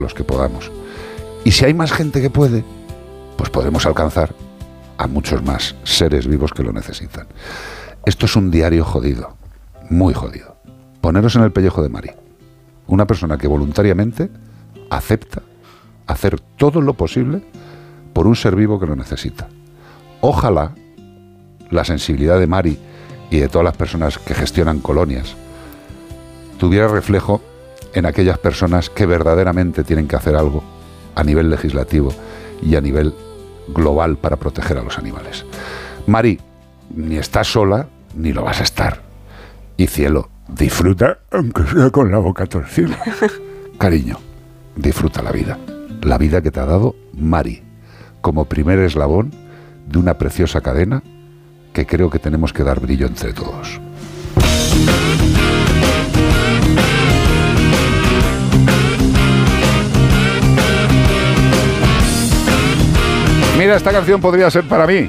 los que podamos. Y si hay más gente que puede, pues podremos alcanzar a muchos más seres vivos que lo necesitan. Esto es un diario jodido, muy jodido. Poneros en el pellejo de Mari, una persona que voluntariamente acepta hacer todo lo posible por un ser vivo que lo necesita. Ojalá la sensibilidad de Mari y de todas las personas que gestionan colonias tuviera reflejo en aquellas personas que verdaderamente tienen que hacer algo a nivel legislativo y a nivel global para proteger a los animales. Mari, ni estás sola, ni lo vas a estar. Y cielo, disfruta, aunque sea con la boca torcida. Cariño, disfruta la vida que te ha dado Mari, como primer eslabón de una preciosa cadena que creo que tenemos que dar brillo entre todos. Mira, esta canción podría ser para mí.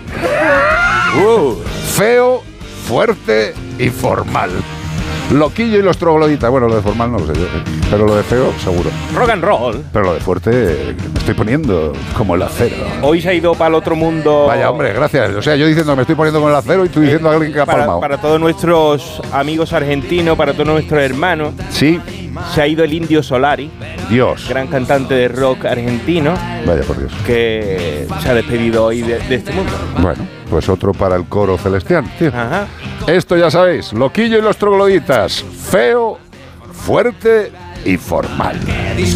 Feo, fuerte y formal. Loquillo y los trogloditas. Bueno, lo de formal no lo sé yo, pero lo de feo, seguro. Rock and roll. Pero lo de fuerte, me estoy poniendo como el acero. Hoy se ha ido para el otro mundo. Vaya, hombre, gracias. O sea, yo diciendo me estoy poniendo como el acero y tú diciendo a alguien que ha palmado. Para todos nuestros amigos argentinos, para todos nuestros hermanos. Sí. Se ha ido el Indio Solari. Dios. Gran cantante de rock argentino. Vaya por Dios. Que se ha despedido hoy de este mundo. Bueno, pues otro para el coro celestial, tío. Ajá. Esto ya sabéis, Loquillo y los trogloditas. Feo, fuerte y formal.